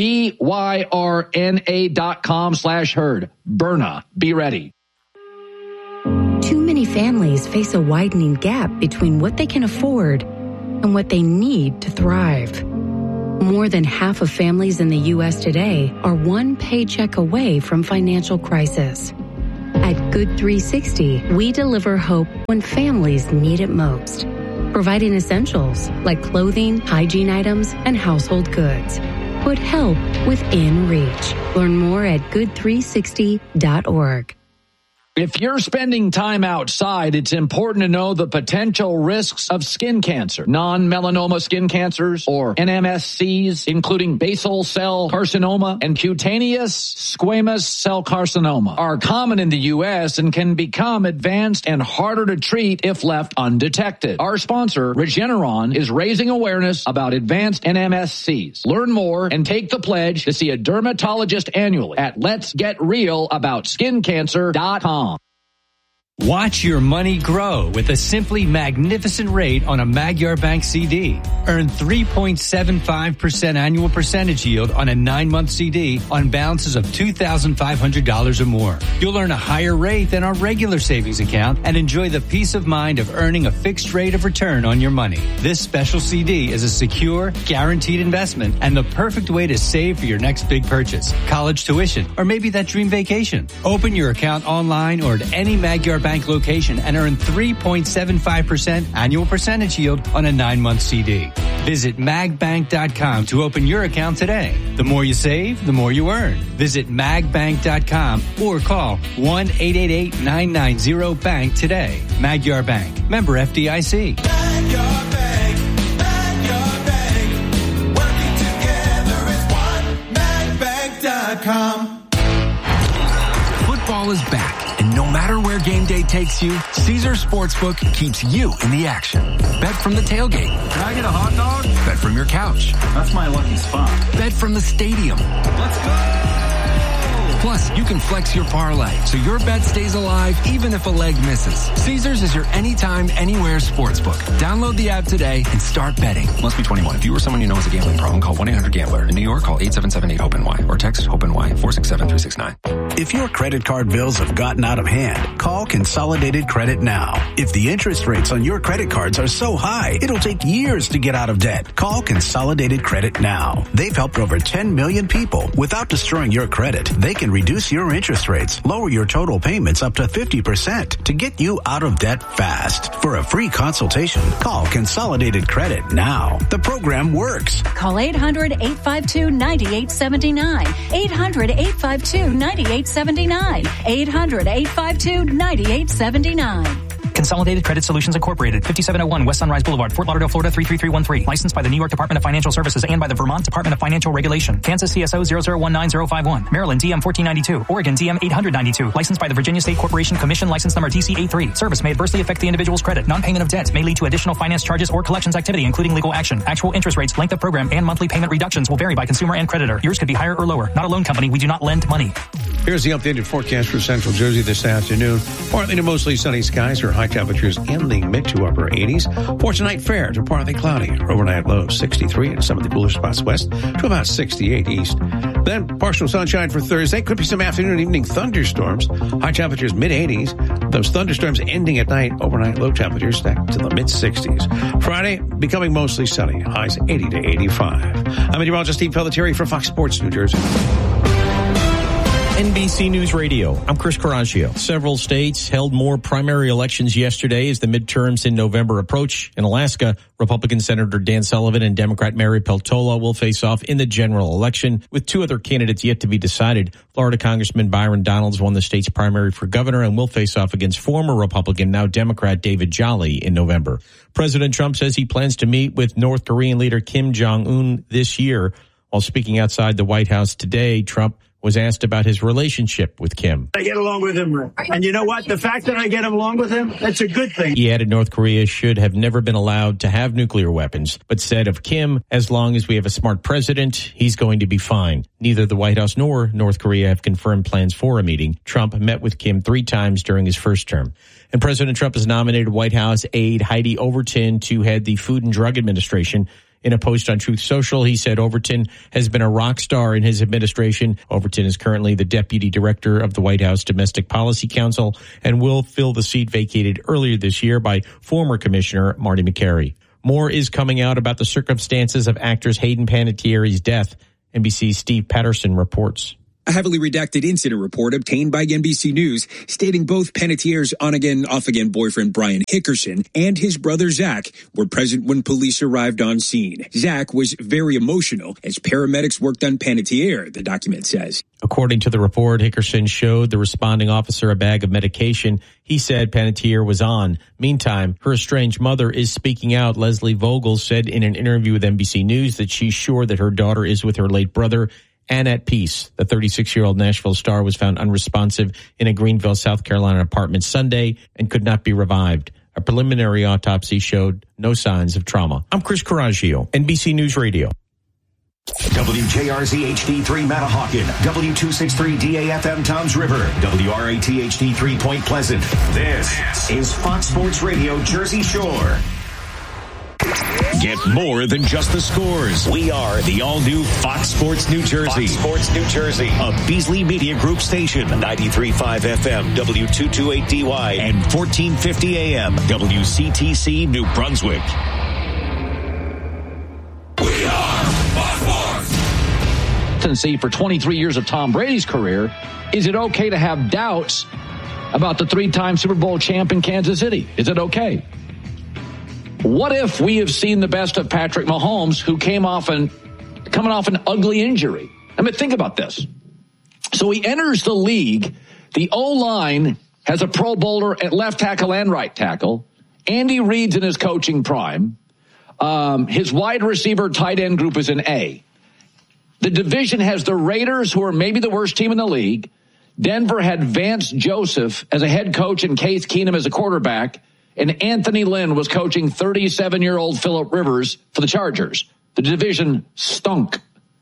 Speaker 10: BYRNA.com/herd. Byrna. Be ready.
Speaker 20: Too many families face a widening gap between what they can afford and what they need to thrive. More than half of families in the U.S. today are one paycheck away from financial crisis. At Good 360, we deliver hope when families need it most, providing essentials like clothing, hygiene items, and household goods. Put help within reach. Learn more at good360.org.
Speaker 10: If you're spending time outside, it's important to know the potential risks of skin cancer. Non-melanoma skin cancers, or NMSCs, including basal cell carcinoma and cutaneous squamous cell carcinoma, are common in the U.S. and can become advanced and harder to treat if left undetected. Our sponsor, Regeneron, is raising awareness about advanced NMSCs. Learn more and take the pledge to see a dermatologist annually at letsgetrealaboutSkinCancer.com.
Speaker 21: Watch your money grow with a simply magnificent rate on a Magyar Bank CD. Earn 3.75% annual percentage yield on a 9-month CD on balances of $2,500 or more. You'll earn a higher rate than our regular savings account and enjoy the peace of mind of earning a fixed rate of return on your money. This special CD is a secure, guaranteed investment and the perfect way to save for your next big purchase, college tuition, or maybe that dream vacation. Open your account online or at any Magyar Bank location and earn 3.75% annual percentage yield on a 9-month CD. Visit magbank.com to open your account today. The more you save, the more you earn. Visit magbank.com or call 1-888-990-BANK today. Magyar Bank. Member FDIC.
Speaker 22: Magyar Bank. Magyar Bank. Working together as one. magbank.com.
Speaker 23: Football is back. And no matter where game day takes you, Caesars Sportsbook keeps you in the action. Bet from the tailgate.
Speaker 22: Can I get a hot dog?
Speaker 23: Bet from your couch.
Speaker 22: That's my lucky spot.
Speaker 23: Bet from the stadium.
Speaker 22: Let's go!
Speaker 23: Plus, you can flex your parlay, so your bet stays alive even if a leg misses. Caesars is your anytime, anywhere sportsbook. Download the app today and start betting.
Speaker 24: Must be 21. If you or someone you know has a gambling problem, call 1-800-GAMBLER. In New York, call 877-8-HOPE-NY or text HOPE-NY 467-369.
Speaker 2: If your credit card bills have gotten out of hand, call Consolidated Credit now. If the interest rates on your credit cards are so high, it'll take years to get out of debt. Call Consolidated Credit now. They've helped over 10 million people without destroying your credit. They can reduce your interest rates, lower your total payments up to 50% to get you out of debt fast. For a free consultation, call Consolidated Credit now. The program works.
Speaker 25: Call 800-852-9879. 800-852-9879. 800-852-9879.
Speaker 26: Consolidated Credit Solutions Incorporated, 5701 West Sunrise Boulevard, Fort Lauderdale, Florida 33313. Licensed by the New York Department of Financial Services and by the Vermont Department of Financial Regulation. Kansas CSO 0019051. Maryland DM 1492. Oregon DM 892. Licensed by the Virginia State Corporation Commission, license number TC83. Service may adversely affect the individual's credit. Non-payment of debt may lead to additional finance charges or collections activity, including legal action. Actual interest rates, length of program, and monthly payment reductions will vary by consumer and creditor. Yours could be higher or lower. Not a loan company. We do not lend money.
Speaker 27: Here's the updated forecast for Central Jersey this afternoon. Partly to mostly sunny skies or high temperatures in the mid to upper 80s. For tonight, fair to partly cloudy. Overnight low 63 and some of the cooler spots west to about 68 east. Then partial sunshine for Thursday. Could be some afternoon and evening thunderstorms. High temperatures mid 80s. Those thunderstorms ending at night. Overnight low temperatures back to the mid 60s. Friday becoming mostly sunny. Highs 80 to 85. I'm meteorologist Steve Pelletieri for Fox Sports New Jersey.
Speaker 28: NBC News Radio, I'm Chris Caraccio. Several states held more primary elections yesterday as the midterms in November approach. In Alaska, Republican Senator Dan Sullivan and Democrat Mary Peltola will face off in the general election, with two other candidates yet to be decided. Florida Congressman Byron Donalds won the state's primary for governor and will face off against former Republican, now Democrat David Jolly in November. President Trump says he plans to meet with North Korean leader Kim Jong-un this year. While speaking outside the White House today, Trump was asked about his relationship with Kim.
Speaker 29: I get along with him. And you know what? The fact that I get along with him, that's a good thing.
Speaker 28: He added North Korea should have never been allowed to have nuclear weapons, but said of Kim, as long as we have a smart president, he's going to be fine. Neither the White House nor North Korea have confirmed plans for a meeting. Trump met with Kim 3 times during his first term. And President Trump has nominated White House aide Heidi Overton to head the Food and Drug Administration. In a post on Truth Social, he said Overton has been a rock star in his administration. Overton is currently the deputy director of the White House Domestic Policy Council and will fill the seat vacated earlier this year by former Commissioner Marty McCary. More is coming out about the circumstances of actors Hayden Panettiere's death. NBC's Steve Patterson reports.
Speaker 1: A heavily redacted incident report obtained by NBC News stating both Panettiere's on-again, off-again boyfriend Brian Hickerson and his brother Zach were present when police arrived on scene. Zach was very emotional as paramedics worked on Panettiere, the document says.
Speaker 28: According to the report, Hickerson showed the responding officer a bag of medication. He said Panettiere was on. Meantime, her estranged mother is speaking out. Leslie Vogel said in an interview with NBC News that she's sure that her daughter is with her late brother and at peace. The 36-year-old Nashville star was found unresponsive in a Greenville, South Carolina apartment Sunday and could not be revived. A preliminary autopsy showed no signs of trauma. I'm Chris Coraggio, NBC News Radio.
Speaker 8: WJRZ HD3 Matahawkin, W263 DAFM Toms River, WRAT HD3 Point Pleasant. This is Fox Sports Radio Jersey Shore. Get more than just the scores. We are the all-new Fox Sports New Jersey. Fox Sports New Jersey. A Beasley Media Group station. 93.5 FM, W228DY, and 1450 AM, WCTC New Brunswick.
Speaker 22: We are Fox Sports.
Speaker 10: Tennessee for 23 years of Tom Brady's career. Is it okay to have doubts about the three-time Super Bowl champ in Kansas City? Is it okay? What if we have seen the best of Patrick Mahomes, who coming off an ugly injury? I mean, think about this. So he enters the league. The O-line has a Pro Bowler at left tackle and right tackle. Andy Reid's in his coaching prime. His wide receiver tight end group is an A. The division has the Raiders, who are maybe the worst team in the league. Denver had Vance Joseph as a head coach and Case Keenum as a quarterback. And Anthony Lynn was coaching 37-year-old Phillip Rivers for the Chargers. The division stunk.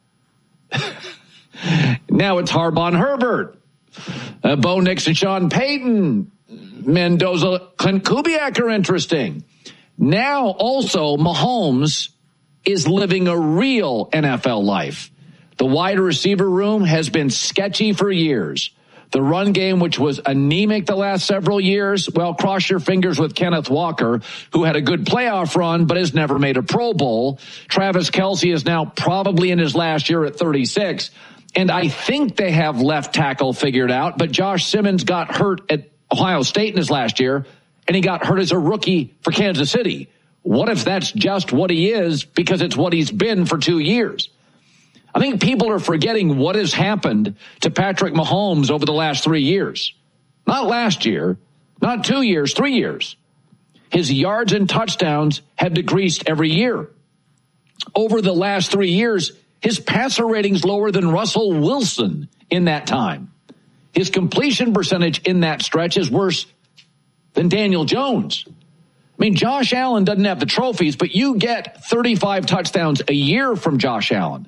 Speaker 10: Now it's Harbaugh and Herbert. Bo Nix and Sean Payton. Mendoza, Clint Kubiak are interesting. Now also Mahomes is living a real NFL life. The wide receiver room has been sketchy for years. The run game, which was anemic the last several years, well, cross your fingers with Kenneth Walker, who had a good playoff run but has never made a Pro Bowl. Travis Kelce is now probably in his last year at 36. And I think they have left tackle figured out, but Josh Simmons got hurt at Ohio State in his last year, and he got hurt as a rookie for Kansas City. What if that's just what he is because it's what he's been for 2 years? I think people are forgetting what has happened to Patrick Mahomes over the last 3 years. Not last year, not 2 years, 3 years. His yards and touchdowns have decreased every year. Over the last 3 years, his passer rating's lower than Russell Wilson in that time. His completion percentage in that stretch is worse than Daniel Jones. I mean, Josh Allen doesn't have the trophies, but you get 35 touchdowns a year from Josh Allen.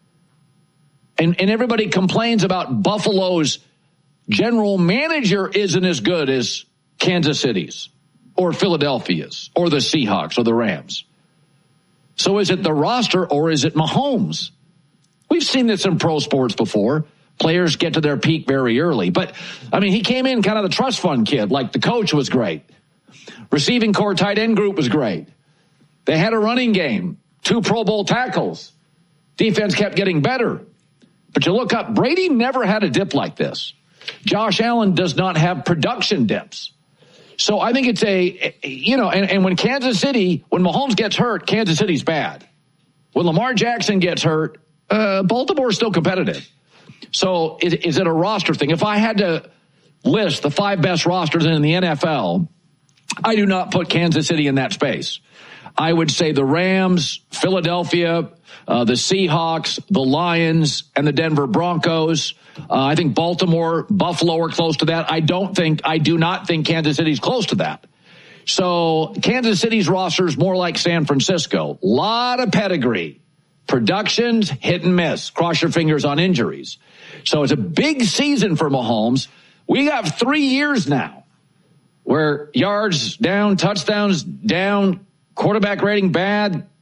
Speaker 10: And everybody complains about Buffalo's general manager isn't as good as Kansas City's or Philadelphia's or the Seahawks or the Rams. So is it the roster or is it Mahomes? We've seen this in pro sports before. Players get to their peak very early. But, I mean, he came in kind of the trust fund kid. Like, the coach was great. Receiving core tight end group was great. They had a running game. 2 Pro Bowl tackles. Defense kept getting better. But you look up, Brady never had a dip like this. Josh Allen does not have production dips. So I think it's and when Kansas City, when Mahomes gets hurt, Kansas City's bad. When Lamar Jackson gets hurt, Baltimore's still competitive. So is it a roster thing? If I had to list the 5 best rosters in the NFL, I do not put Kansas City in that space. I would say the Rams, Philadelphia, the Seahawks, the Lions, and the Denver Broncos. I think Baltimore, Buffalo are close to that. I do not think Kansas City's close to that. So Kansas City's roster is more like San Francisco. Lot of pedigree. Productions, hit and miss. Cross your fingers on injuries. So it's a big season for Mahomes. We got 3 years now where yards down, touchdowns down, quarterback rating bad,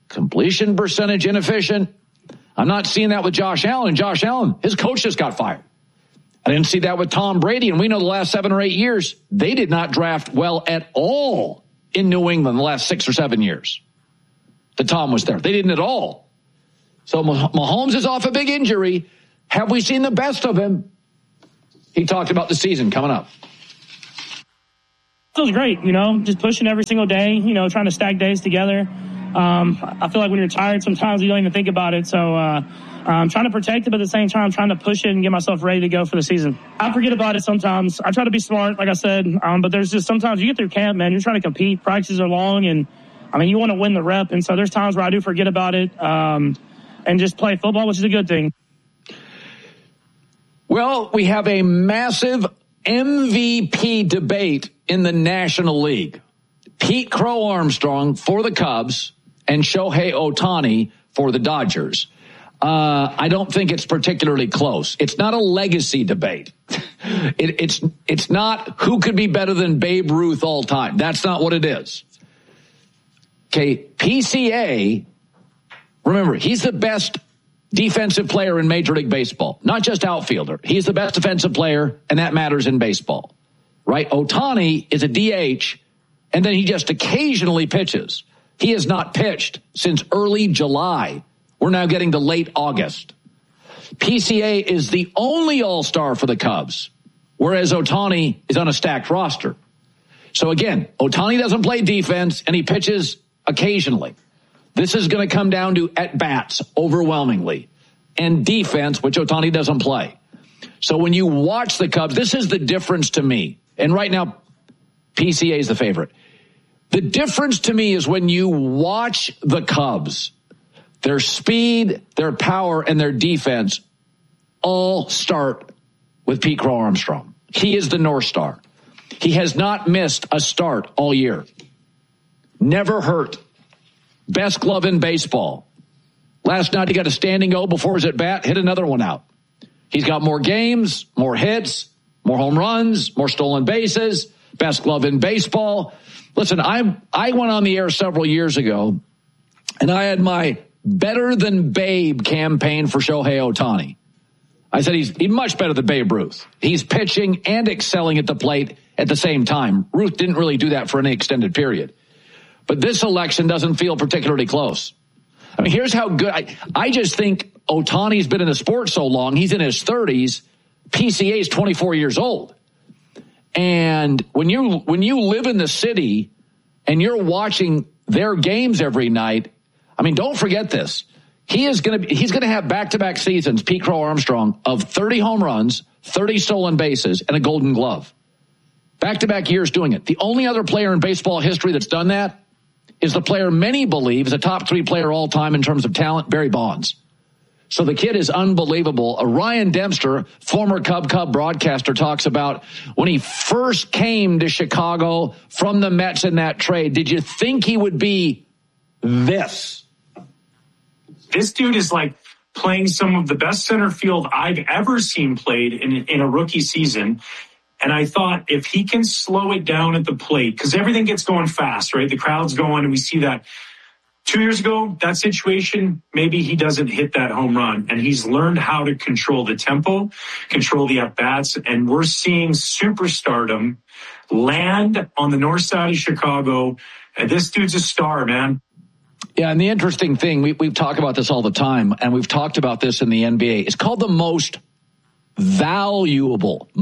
Speaker 10: completion percentage inefficient. I'm not seeing that with Josh Allen. And Josh Allen, his coach just got fired. I didn't see that with Tom Brady. And we know the last 7 or 8 years, they did not draft well at all in New England the last 6 or 7 years that Tom was there. They didn't at all. So Mahomes is off a big injury. Have we seen the best of him? He talked about the season coming up.
Speaker 3: Feels great, just pushing every single day, trying to stack days together. I feel like when you're tired, sometimes you don't even think about it. So I'm trying to protect it, but at the same time, I'm trying to push it and get myself ready to go for the season. I forget about it sometimes. I try to be smart, like I said, but there's just sometimes you get through camp, man, you're trying to compete. Practices are long, and, you want to win the rep. And so there's times where I do forget about it and just play football, which is a good thing.
Speaker 10: Well, we have a massive MVP debate in the National League. Pete Crow Armstrong for the Cubs and Shohei Ohtani for the Dodgers. I don't think it's particularly close. It's not a legacy debate. It's not who could be better than Babe Ruth all time. That's not what it is. Okay, PCA, remember, he's the best defensive player in Major League Baseball, not just outfielder. He's the best defensive player, and that matters in baseball, right? Ohtani is a DH, and then he just occasionally pitches. He has not pitched since early July. We're now getting to late August. PCA is the only all-star for the Cubs, whereas Ohtani is on a stacked roster. So again, Ohtani doesn't play defense, and he pitches occasionally. This is going to come down to at-bats overwhelmingly and defense, which Ohtani doesn't play. So when you watch the Cubs, this is the difference to me. And right now, PCA is the favorite. The difference to me is when you watch the Cubs, their speed, their power, and their defense all start with Pete Crow Armstrong. He is the North Star. He has not missed a start all year. Never hurt. Best glove in baseball. Last night he got a standing O before his at bat, hit another one out. He's got more games, more hits, more home runs, more stolen bases, best glove in baseball. Listen, I went on the air several years ago, and I had my better than Babe campaign for Shohei Ohtani. I said he's much better than Babe Ruth. He's pitching and excelling at the plate at the same time. Ruth didn't really do that for any extended period. But this election doesn't feel particularly close. I mean, here's how good. I just think Ohtani's been in the sport so long. He's in his 30s. PCA is 24 years old. And when you live in the city and you're watching their games every night, I mean, don't forget this. He's going to have back-to-back seasons, Pete Crow Armstrong, of 30 home runs, 30 stolen bases, and a Golden Glove. Back-to-back years doing it. The only other player in baseball history that's done that is the player many believe is a top 3 player all time in terms of talent, Barry Bonds. So the kid is unbelievable. Ryan Dempster, former Cub broadcaster, talks about when he first came to Chicago from the Mets in that trade. Did you think he would be this?
Speaker 4: This dude is like playing some of the best center field I've ever seen played in a rookie season. And I thought if he can slow it down at the plate, because everything gets going fast, right? The crowd's going, and we see that. 2 years ago, that situation, maybe he doesn't hit that home run. And he's learned how to control the tempo, control the at-bats. And we're seeing superstardom land on the north side of Chicago. And this dude's a star, man.
Speaker 10: Yeah, and the interesting thing, we've talked about this all the time, and we've talked about this in the NBA. It's called the most valuable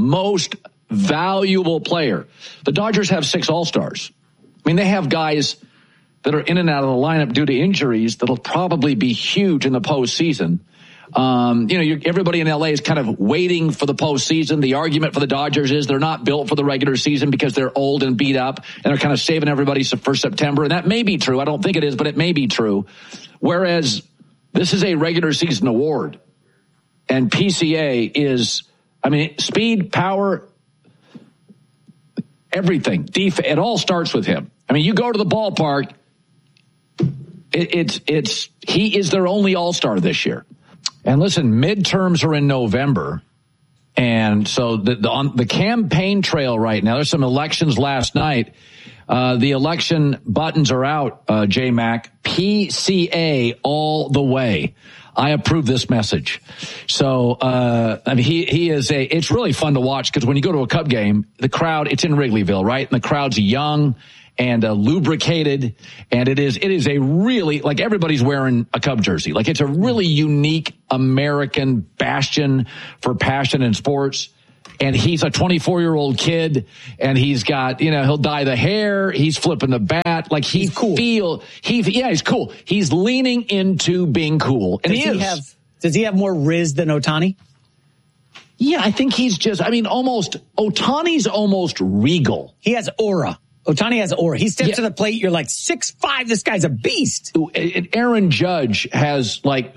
Speaker 10: player. The Dodgers have 6 All-Stars. I mean, they have guys that are in and out of the lineup due to injuries that'll probably be huge in the postseason. Everybody in LA is kind of waiting for the postseason. The argument for the Dodgers is they're not built for the regular season because they're old and beat up, and they're kind of saving everybody for September. And that may be true. I don't think it is, but it may be true. Whereas this is a regular season award, and PCA is, speed, power, everything. It all starts with him. I mean, you go to the ballpark, he is their only all-star this year. And listen, midterms are in November. And so on the campaign trail right now, there's some elections last night. The election buttons are out, J-Mac. PCA all the way. I approve this message. So, he is it's really fun to watch because when you go to a Cub game, the crowd, it's in Wrigleyville, right? And the crowd's young and lubricated. And it is a really, like, everybody's wearing a Cub jersey. Like, it's a really unique American bastion for passion in sports. And he's a 24-year-old kid, and he's got, he'll dye the hair. He's flipping the bat. Like, he's cool. He's cool. He's leaning into being cool. And
Speaker 11: does he have more Riz than Ohtani?
Speaker 10: Yeah, I think he's just, Ohtani's almost regal.
Speaker 11: He has aura. Ohtani has aura. He steps to the plate. You're like 6'5". This guy's a beast.
Speaker 10: And Aaron Judge has like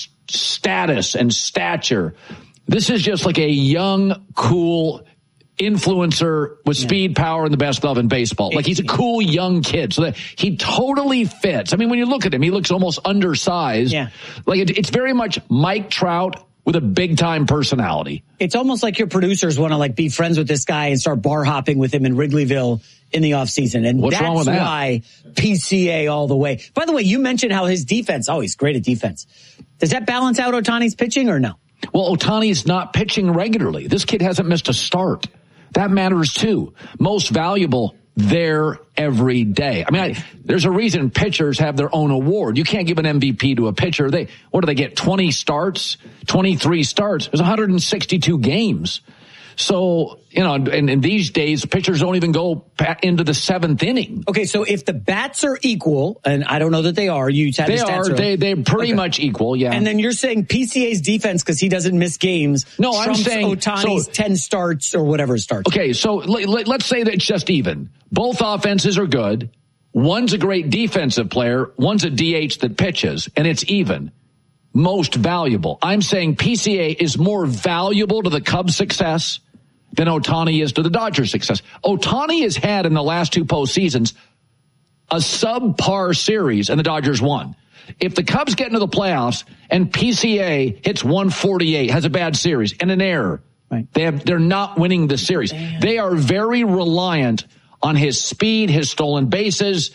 Speaker 10: status and stature. This is just like a young, cool influencer with speed, power, and the best glove in baseball. Like, he's a cool young kid. So that he totally fits. I mean, when you look at him, he looks almost undersized. Yeah. Like, it's very much Mike Trout with a big-time personality.
Speaker 11: It's almost like your producers want to, like, be friends with this guy and start bar hopping with him in Wrigleyville in the offseason. And
Speaker 10: what's wrong with that?
Speaker 11: That's why PCA all the way. By the way, you mentioned how his defense, he's great at defense. Does that balance out Ohtani's pitching or no?
Speaker 10: Well, Ohtani's not pitching regularly. This kid hasn't missed a start. That matters too. Most valuable there every day. I mean, there's a reason pitchers have their own award. You can't give an MVP to a pitcher. What do they get? 20 starts, 23 starts. There's 162 games. So, and these days, pitchers don't even go into the seventh inning.
Speaker 11: Okay, so if the bats are equal, and I don't know that they are,
Speaker 10: they're pretty much equal, yeah.
Speaker 11: And then you're saying PCA's defense, because he doesn't miss games,
Speaker 10: no, I'm saying
Speaker 11: Ohtani's 10 starts or whatever starts.
Speaker 10: Okay, so let's say that it's just even. Both offenses are good. One's a great defensive player. One's a DH that pitches, and it's even. Most valuable. I'm saying PCA is more valuable to the Cubs' success than Ohtani is to the Dodgers' success. Ohtani has had in the last two postseasons a subpar series, and the Dodgers won. If the Cubs get into the playoffs and PCA hits 148, has a bad series and an error, right, they're not winning the series. Damn. They are very reliant on his speed, his stolen bases.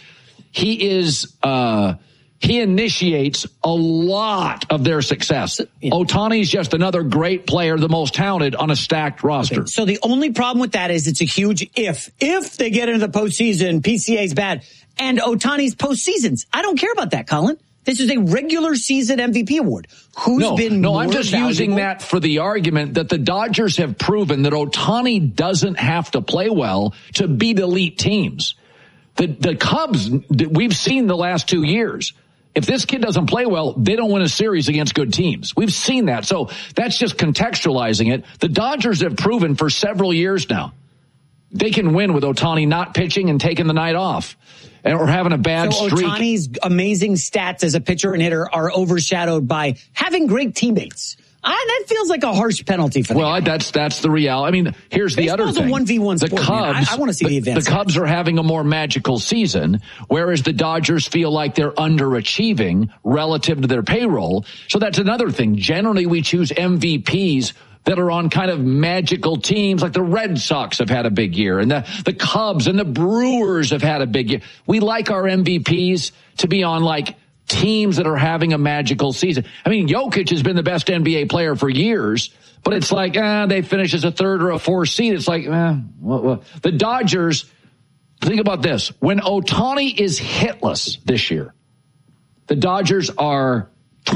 Speaker 10: He initiates a lot of their success. Yeah. Ohtani's just another great player, the most talented on a stacked roster.
Speaker 11: Okay, so the only problem with that is it's a huge if. If they get into the postseason, PCA's bad, and Ohtani's postseasons. I don't care about that, Colin. This is a regular season MVP award.
Speaker 10: I'm just using that for the argument that the Dodgers have proven that Ohtani doesn't have to play well to beat elite teams. The Cubs, we've seen the last 2 years. If this kid doesn't play well, they don't win a series against good teams. We've seen that. So that's just contextualizing it. The Dodgers have proven for several years now they can win with Ohtani not pitching and taking the night off or having a bad streak.
Speaker 11: So Ohtani's amazing stats as a pitcher and hitter are overshadowed by having great teammates. That feels like a harsh penalty for them.
Speaker 10: Well, that's the reality. I mean, here's the other thing.
Speaker 11: Baseball's a 1v1 sport. The Cubs, I want to see the advance.
Speaker 10: The Cubs are having a more magical season, whereas the Dodgers feel like they're underachieving relative to their payroll. So that's another thing. Generally, we choose MVPs that are on kind of magical teams, like the Red Sox have had a big year, and the Cubs and the Brewers have had a big year. We like our MVPs to be on like teams that are having a magical season. I mean, Jokic has been the best NBA player for years, but it's like, they finish as a third or a fourth seed. It's like, the Dodgers, think about this. When Ohtani is hitless this year, the Dodgers are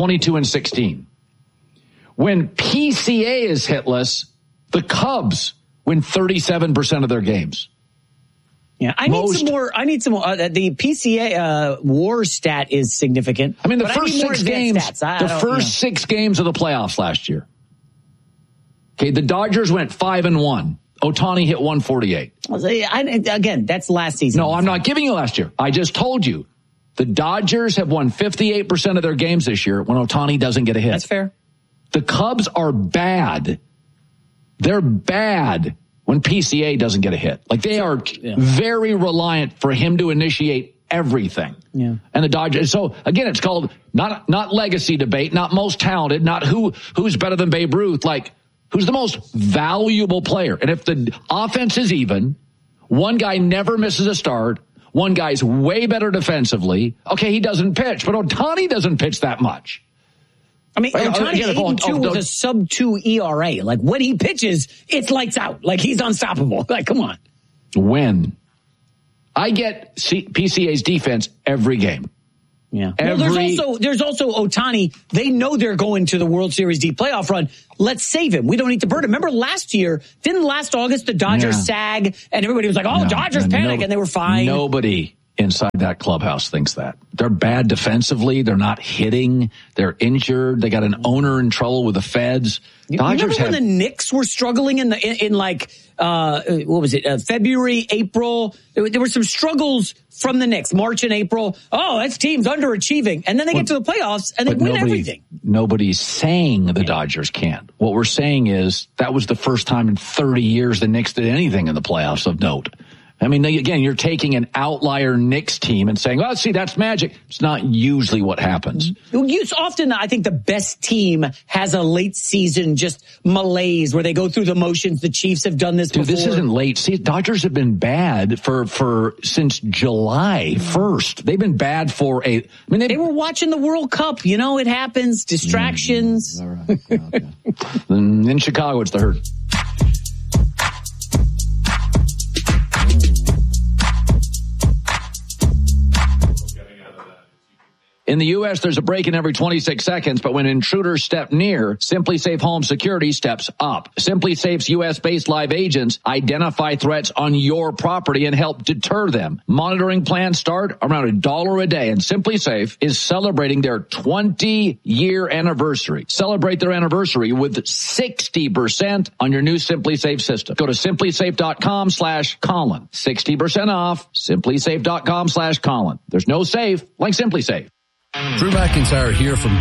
Speaker 10: 22-16. When PCA is hitless, the Cubs win 37% of their games.
Speaker 11: Yeah, I need some more. The PCA WAR stat is significant.
Speaker 10: I mean, the first 6 games, six games of the playoffs last year. Okay, the Dodgers went 5-1. Ohtani hit 148.
Speaker 11: Again, that's last season.
Speaker 10: No, I'm not giving you last year. I just told you. The Dodgers have won 58% of their games this year when Ohtani doesn't get a hit.
Speaker 11: That's fair.
Speaker 10: The Cubs are bad. They're bad when PCA doesn't get a hit. Like, they are very reliant for him to initiate everything. Yeah. And the Dodgers, so again, it's called not legacy debate, not most talented, not who's better than Babe Ruth, like who's the most valuable player. And if the offense is even, one guy never misses a start, One guy's way better defensively. Okay, he doesn't pitch, but Ohtani doesn't pitch that much.
Speaker 11: I mean, Ohtani 8-2 with a sub-2 ERA. Like, when he pitches, it's lights out. Like, he's unstoppable. Like, come on.
Speaker 10: When? I get PCA's defense every game.
Speaker 11: Yeah. Well, there's also Ohtani. They know they're going to the World Series deep playoff run. Let's save him. We don't need to burn him. Remember last August, the Dodgers sag, and everybody was like, Dodgers panic, and they were fine.
Speaker 10: Nobody inside that clubhouse thinks that. They're bad defensively. They're not hitting. They're injured. They got an owner in trouble with the feds.
Speaker 11: Remember when the Knicks were struggling in February, April? There were some struggles from the Knicks, March and April. Oh, that's teams underachieving. And then they get to the playoffs and they win everything.
Speaker 10: Nobody's saying the Dodgers can't. What we're saying is that was the first time in 30 years the Knicks did anything in the playoffs of note. I mean, again, you're taking an outlier Knicks team and saying, "Oh, see, that's magic." It's not usually what happens.
Speaker 11: It's often, I think, the best team has a late season just malaise where they go through the motions. The Chiefs have done this before.
Speaker 10: This isn't late. See, Dodgers have been bad for since July 1st. They've been bad for they
Speaker 11: were watching the World Cup. You know, it happens. Distractions.
Speaker 10: All right. Okay. In Chicago, it's the Herd. In the U.S., there's a break-in every 26 seconds, but when intruders step near, SimpliSafe Home Security steps up. SimpliSafe's U.S.-based live agents identify threats on your property and help deter them. Monitoring plans start around $1 a day, and SimpliSafe is celebrating their 20-year anniversary. Celebrate their anniversary with 60% on your new SimpliSafe system. Go to SimpliSafe.com/Colin. 60% off. SimpliSafe.com/Colin. There's no safe like SimpliSafe.
Speaker 5: Drew McIntyre here from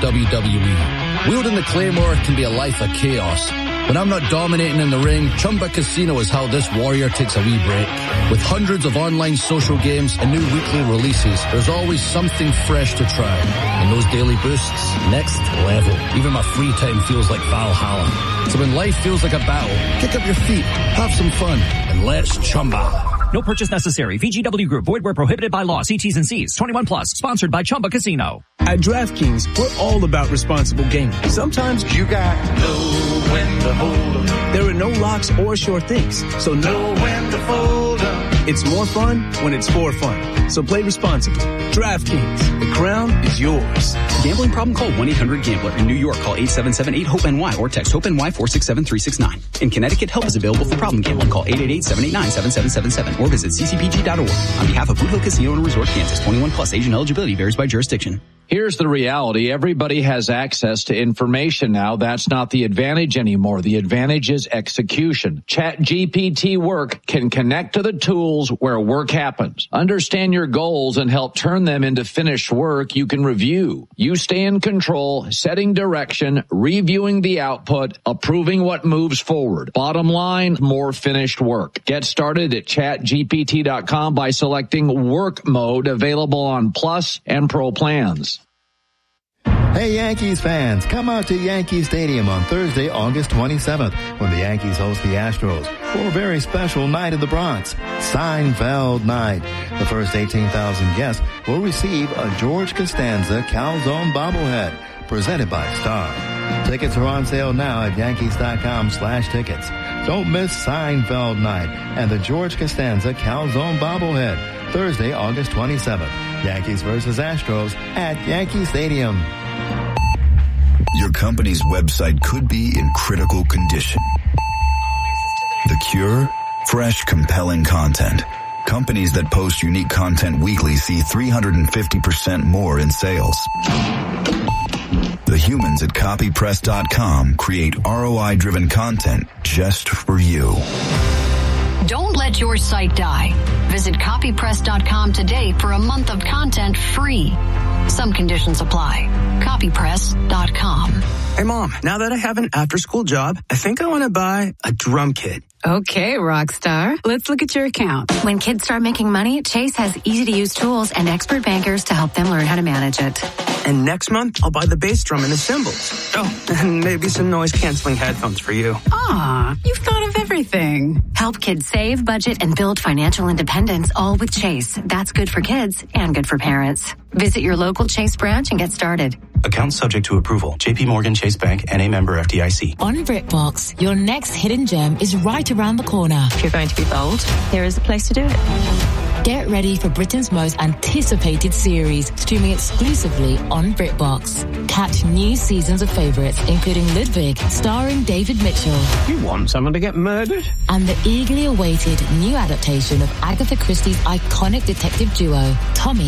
Speaker 5: WWE. Wielding the Claymore can be a life of chaos. When I'm not dominating in the ring, Chumba Casino is how this warrior takes a wee break. With hundreds of online social games and new weekly releases, there's always something fresh to try. And those daily boosts, next level. Even my free time feels like Valhalla. So when life feels like a battle, kick up your feet, have some fun, and let's Chumba.
Speaker 26: No purchase necessary. VGW Group. Void where prohibited by law. See T's and C's. 21 plus. Sponsored by Chumba Casino.
Speaker 6: At DraftKings, we're all about responsible gaming. Sometimes you got to know when to hold 'em. There are no locks or sure things, so know when to fold 'em. It's more fun when it's for fun. So play responsibly. DraftKings. The crown is yours.
Speaker 7: Gambling problem? Call 1-800-GAMBLER. In New York, call 877-8-HOPE-NY or text HOPE-NY 467-369. In Connecticut, help is available for problem gambling. Call 888-789-7777 or visit ccpg.org. On behalf of Boot Hill Casino and Resort, Kansas, 21 plus. Age and eligibility varies by jurisdiction.
Speaker 10: Here's the reality. Everybody has access to information now. That's not the advantage anymore. The advantage is execution. ChatGPT Work can connect to the tools where work happens. Understand your goals and help turn them into finished work you can review. You stay in control, setting direction, reviewing the output, approving what moves forward. Bottom line, more finished work. Get started at chatgpt.com by selecting work mode, available on Plus and Pro plans.
Speaker 12: Hey Yankees fans, come out to Yankee Stadium on Thursday, August 27th when the Yankees host the Astros for a very special night in the Bronx, Seinfeld Night. The first 18,000 guests will receive a George Costanza Calzone bobblehead presented by Star. Tickets are on sale now at Yankees.com/tickets. Don't miss Seinfeld Night and the George Costanza Calzone bobblehead, Thursday, August 27th. Yankees versus Astros at Yankee Stadium.
Speaker 13: Your company's website could be in critical condition. The cure? Fresh, compelling content. Companies that post unique content weekly see 350% more in sales. The humans at copypress.com create ROI-driven content just for you.
Speaker 14: Don't let your site die. Visit copypress.com today for a month of content free. Some conditions apply. Copypress.com.
Speaker 15: Hey, Mom, now that I have an after-school job, I think I want to buy a drum kit.
Speaker 16: Okay, Rockstar. Let's look at your account. When kids start making money, Chase has easy-to-use tools and expert bankers to help them learn how to manage it.
Speaker 15: And next month, I'll buy the bass drum and the cymbals. Oh, and maybe some noise-canceling headphones for you.
Speaker 16: Aw, you've thought of everything. everything. Help kids save, budget, and build financial independence, all with Chase. That's good for kids and good for parents. Visit your local Chase branch and get started.
Speaker 2: Account subject to approval. JP Morgan Chase Bank, N.A. member FDIC.
Speaker 9: On BritBox, your next hidden gem is right around the corner.
Speaker 17: If you're going to be bold, here is the place to do it.
Speaker 9: Get ready for Britain's most anticipated series, streaming exclusively on BritBox. Catch new seasons of favourites, including Ludwig, starring David Mitchell.
Speaker 29: You want someone to get murdered?
Speaker 9: And the eagerly awaited new adaptation of Agatha Christie's iconic detective duo, Tommy